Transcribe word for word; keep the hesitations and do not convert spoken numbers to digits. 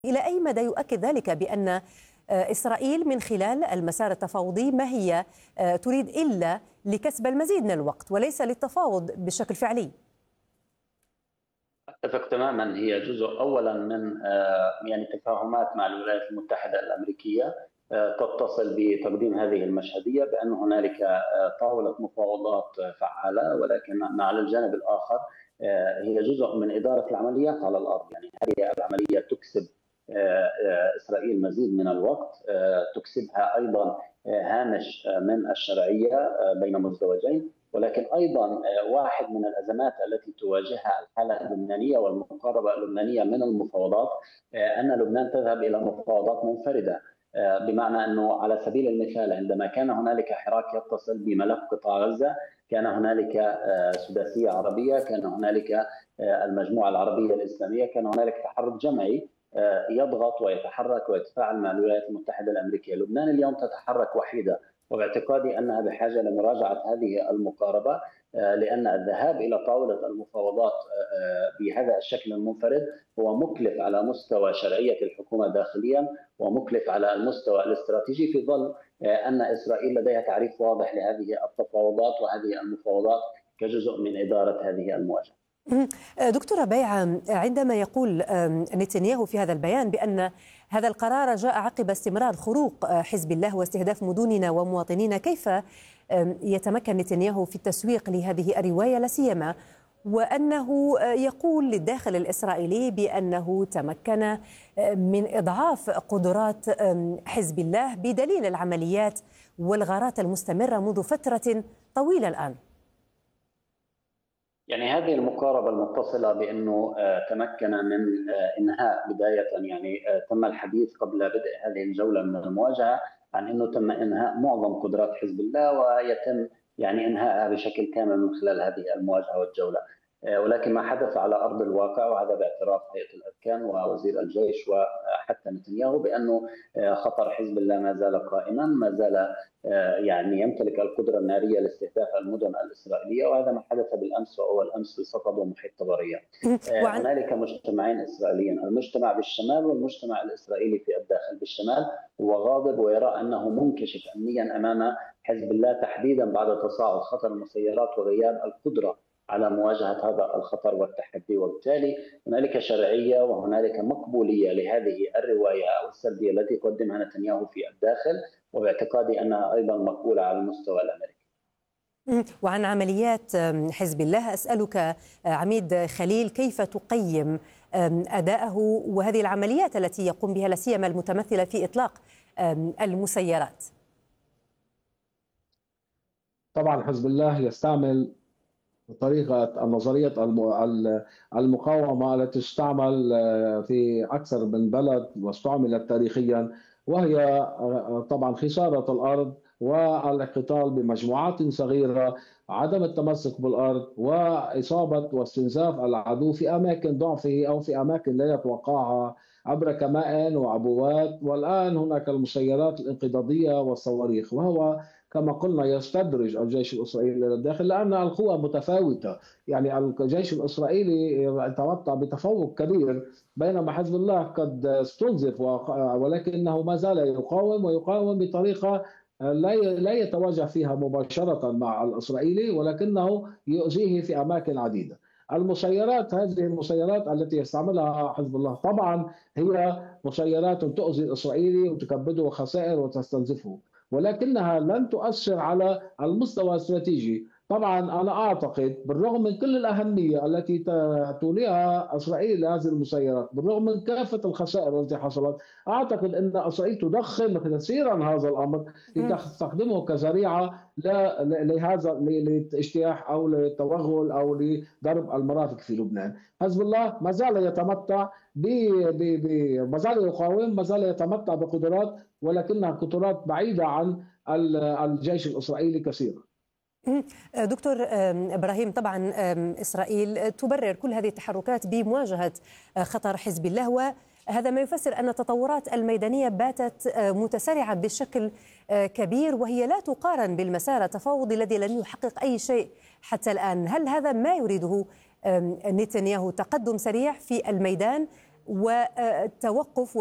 إلى أي مدى يؤكد ذلك بأن إسرائيل من خلال المسار التفاوضي ما هي تريد إلا لكسب المزيد من الوقت وليس للتفاوض بشكل فعلي؟ أتفق تماما. هي جزء أولا من يعني تفاهمات مع الولايات المتحدة الأمريكية تتصل بتقديم هذه المشهدية بأن هنالك طاولة مفاوضات فعالة، ولكن على الجانب الآخر هي جزء من إدارة العمليات على الأرض. يعني هذه العملية تكسب إسرائيل مزيد من الوقت، تكسبها أيضا هامش من الشرعية بين مزدوجين، ولكن أيضا واحد من الأزمات التي تواجهها الحالة اللبنانية والمقاربة اللبنانية من المفاوضات أن لبنان تذهب إلى مفاوضات منفردة، بمعنى أنه على سبيل المثال عندما كان هنالك حراك يتصل بملف قطاع غزة كان هنالك سداسية عربية، كان هنالك المجموعة العربية الإسلامية، كان هنالك تحرك جمعي يضغط ويتحرك ويتفاعل مع الولايات المتحدة الأمريكية. لبنان اليوم تتحرك وحيدة، وباعتقادي أنها بحاجة لمراجعة هذه المقاربة، لأن الذهاب إلى طاولة المفاوضات بهذا الشكل المنفرد هو مكلف على مستوى شرعية الحكومة داخليا ومكلف على المستوى الاستراتيجي، في ظل أن إسرائيل لديها تعريف واضح لهذه التفاوضات وهذه المفاوضات كجزء من إدارة هذه المواجهة. دكتورة بيعة، عندما يقول نتنياهو في هذا البيان بأن هذا القرار جاء عقب استمرار خروق حزب الله واستهداف مدننا ومواطنينا، كيف يتمكن نتنياهو في التسويق لهذه الرواية، لا سيما وأنه يقول للداخل الإسرائيلي بأنه تمكن من إضعاف قدرات حزب الله بدليل العمليات والغارات المستمرة منذ فترة طويلة الآن؟ يعني هذه المقاربة المتصلة بأنه تمكن من إنهاء بداية، يعني تم الحديث قبل بدء هذه الجولة من المواجهة عن أنه تم إنهاء معظم قدرات حزب الله ويتم يعني إنهائها بشكل كامل من خلال هذه المواجهة والجولة، ولكن ما حدث على أرض الواقع، وهذا باعتراف هيئة الأركان ووزير الجيش وحتى نتنياهو، بأنه خطر حزب الله ما زال قائما، ما زال يعني يمتلك القدرة النارية لاستهداف المدن الإسرائيلية، وهذا ما حدث بالأمس وأول أمس في صفد ومحيط طبرية. هنالك مجتمعين إسرائيليين، المجتمع بالشمال والمجتمع الإسرائيلي في الداخل. بالشمال هو غاضب ويرى أنه منكشف أمنيا أمام حزب الله، تحديدا بعد تصاعد خطر المسيرات وغياب القدرة على مواجهة هذا الخطر والتحدي، وبالتالي هنالك شرعية وهنالك مقبولية لهذه الرواية أو السردية التي قدمها نتنياهو في الداخل، وباعتقادي أنها أيضا مقبولة على المستوى الأمريكي. وعن عمليات حزب الله أسألك عميد خليل، كيف تقيم أداءه وهذه العمليات التي يقوم بها لا سيما المتمثلة في إطلاق المسيرات؟ طبعا حزب الله يستعمل طريقة نظرية المقاومة التي تستعمل في أكثر من بلد واستعملت تاريخيا، وهي طبعا خسارة الأرض والقتال بمجموعات صغيرة، عدم التمسك بالأرض وإصابة واستنزاف العدو في أماكن ضعفه أو في أماكن لا يتوقعها عبر كمائن وعبوات، والآن هناك المسيرات الانقضاضية والصواريخ، وهو كما قلنا يستدرج الجيش الإسرائيلي للداخل لأن القوى متفاوتة. يعني الجيش الإسرائيلي يتمتع بتفوق كبير، بينما حزب الله قد استنزف ولكنه ما زال يقاوم ويقاوم بطريقة لا يتواجه فيها مباشرة مع الإسرائيلي، ولكنه يؤذيه في أماكن عديدة. المسيرات، هذه المسيرات التي يستعملها حزب الله طبعا هي مسيرات تؤذي الإسرائيلي وتكبده خسائر وتستنزفه، ولكنها لن تؤثر على المستوى الاستراتيجي. طبعا أنا أعتقد بالرغم من كل الأهمية التي توليها إسرائيل لهذه المسيرات، بالرغم من كافة الخسائر التي حصلت، أعتقد أن إسرائيل تضخم كثيرا هذا الأمر لتستخدمه كذريعة لهذا لاجتياح أو للتوغل أو لضرب المرافق في لبنان. حزب الله ما زال يتمتع ب ما زال يقاوم، ما زال يتمتع بقدرات، ولكنها قدرات بعيدة عن الجيش الإسرائيلي كثيرا. دكتور إبراهيم، طبعا إسرائيل تبرر كل هذه التحركات بمواجهة خطر حزب الله، وهذا ما يفسر أن التطورات الميدانية باتت متسارعة بشكل كبير وهي لا تقارن بالمسار التفاوضي الذي لم يحقق أي شيء حتى الآن. هل هذا ما يريده نتنياهو، تقدم سريع في الميدان والتوقف